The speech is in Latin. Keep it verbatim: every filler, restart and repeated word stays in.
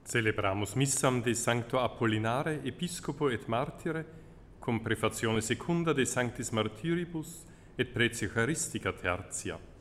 Celebramus missam de Sancto Apollinare, Episcopo et Martyre, cum prefazione secunda de Sanctis Martyribus et Pretia Charistica tertia.